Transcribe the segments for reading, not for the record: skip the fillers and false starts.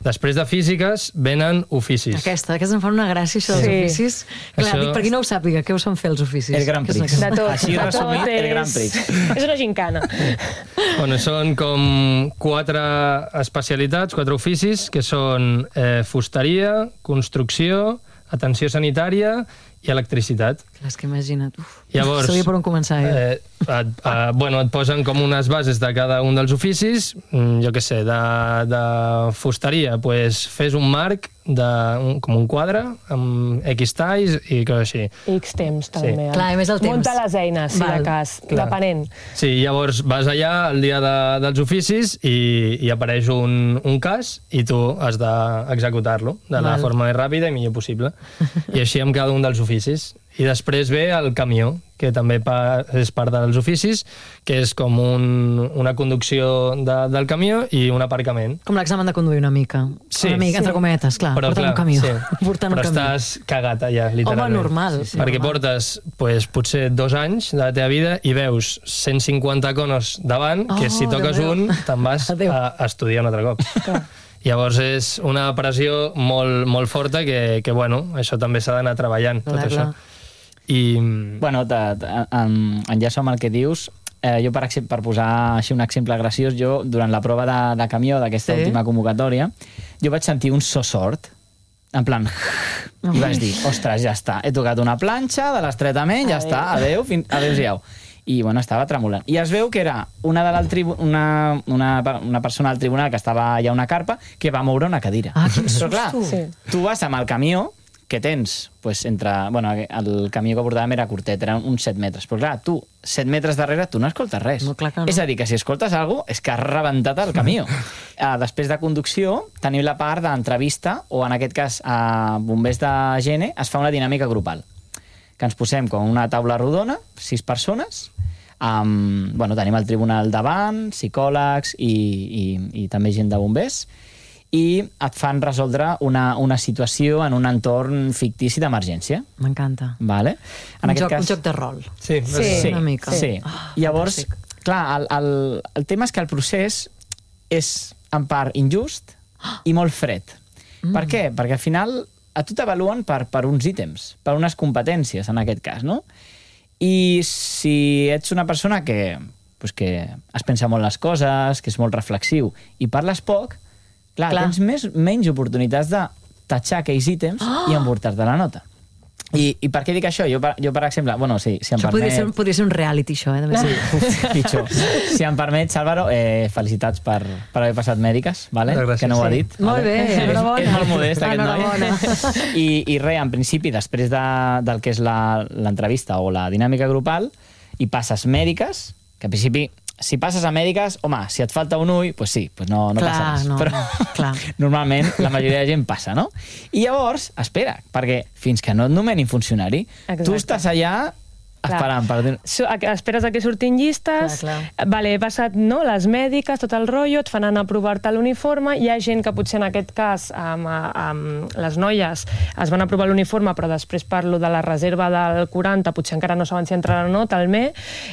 Després de físiques venen oficis. Aquesta em fa una gràcia, això dels oficis. Clar, dic, per qui no ho sàpiga, què us fan fer els oficis? El Gran Prix. De tot. Així resumit, el Gran Prix. És una gincana. Bueno, són com 4 especialitats, 4 oficis, que són fusteria, construcció, atenció sanitària i electricitat. Clar, és que imagina't. Llavors, sabia per on començar. et posen com unes bases de cada un dels oficis. Jo què sé, de fusteria, pues, fes un marc com un quadre amb X talls i coses així. X temps, també. Clar, a més el temps. Munta les eines, si de cas, depenent. Sí, llavors vas allà el dia dels oficis i apareix un cas i tu has d'executar-lo de la forma més ràpida i millor possible. I així amb cada un dels oficis. I després ve el camió, que també és part dels oficis, que és com una conducció del camió i un aparcament. Com l'examen de conduir una mica. Sí. Una mica, entre cometes, clar. Però, portant un camió. Sí. Portant un però camió. estàs cagat allà, literalment. Home, normal. Sí. Perquè portes potser 2 anys de la teva vida i veus 150 conos davant, que si toques un, te'n vas a estudiar un altre cop. Llavors és una pressió molt forta que bueno, això també s'ha d'anar treballant, tot això. I... Bueno, enllaço amb el que dius. Jo, per posar així un exemple graciós, jo, durant la prova de camió d'aquesta última convocatòria, jo vaig sentir un so sord, en plan... I vaig dir, ostres, ja està, he tocat una planxa de l'estretament, ja està, adéu-siau. I, bueno, estava tremolant. I es veu que era una persona del tribunal que estava allà a una carpa que va moure una cadira. Però, clar, tu vas amb el camió que tens, entre... Bueno, el camió que portàvem era curtet, eren uns 7 metres. Però, clar, tu, 7 metres darrere, tu no escoltes res. És a dir, que si escoltes alguna cosa, és que has rebentat el camió. Després de conducció, tenim la part d'entrevista, o en aquest cas, a bombers de Gene, es fa una dinàmica grupal. Que ens posem com una taula rodona, 6 persones, tenim el tribunal davant, psicòlegs i també gent de bombers, i et fan resoldre una situació en un entorn fictici d'emergència. M'encanta. Vale? Un joc de rol. Sí, una mica. Sí. Llavors, clar, el tema és que el procés és en part injust i molt fred. Per què? Perquè al final a tu t'avaluen per uns ítems, per unes competències, en aquest cas, no? I si ets una persona que es pensa molt les coses, que és molt reflexiu i parles poc, clar, tens menys oportunitats de tatxar aquells ítems i emportar-te la nota. I per què dic això? Jo, per exemple... Bueno, sí, si em permet... Podria ser un reality, això, pitjor. Si em permet, Álvaro, felicitats per haver passat mèdiques, que no ho ha dit. Molt bé, enhorabona. És molt modest, aquest noi. I res, en principi, després del que és l'entrevista o la dinàmica grupal, i passes mèdiques, que en principi... Si passes a mèdiques, home, si et falta un ull, doncs sí, no passa res. Però normalment la majoria de gent passa, no? I llavors, espera, perquè fins que no et nomenin funcionari, tu estàs allà esperant. Esperes que surtin llistes, he passat les mèdiques, tot el rotllo, et fan anar a provar-te l'uniforme, hi ha gent que potser en aquest cas, amb les noies, es van aprovar l'uniforme, però després parlo de la reserva del 40, potser encara no saben si entrarà o no, talment.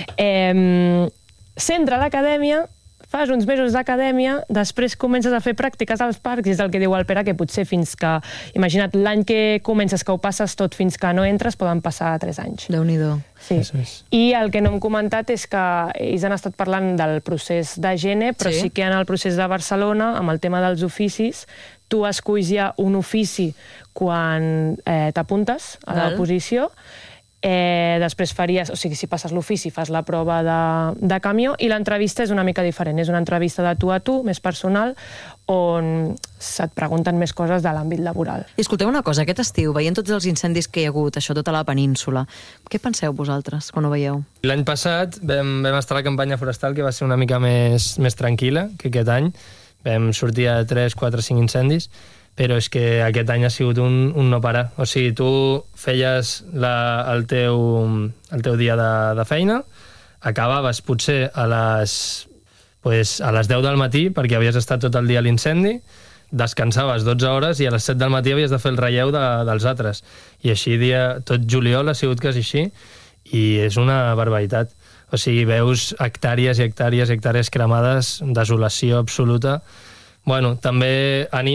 S'entra a l'acadèmia, fas uns mesos d'acadèmia, després comences a fer pràctiques als parcs, i és el que diu el Pere, que potser fins que... Imagina't, l'any que comences, que ho passes tot fins que no entres, poden passar 3 anys. Déu-n'hi-do. Sí. I el que no hem comentat és que ells han estat parlant del procés de Gene, però sí que en el procés de Barcelona, amb el tema dels oficis, tu esculls ja un ofici quan t'apuntes a l'oposició, després faries, o sigui, si passes l'ofici, fas la prova de camió, i l'entrevista és una mica diferent, és una entrevista de tu a tu, més personal, on se't pregunten més coses de l'àmbit laboral. I escolteu una cosa, aquest estiu, veient tots els incendis que hi ha hagut, això, tota la península, què penseu vosaltres quan ho veieu? L'any passat vam estar a la campanya forestal, que va ser una mica més tranquil·la que aquest any. Vam sortir a 3, 4, 5 incendis, però és que aquest any ha sigut un no parar. O sigui, tu feies el teu dia de feina, acabaves potser a les 10 del matí, perquè havies estat tot el dia a l'incendi, descansaves 12 hores i a les 7 del matí havies de fer el relleu dels altres. I així tot juliol ha sigut quasi així, i és una barbaritat. O sigui, veus hectàrees i hectàrees i hectàrees cremades, desolació absoluta. Bueno, també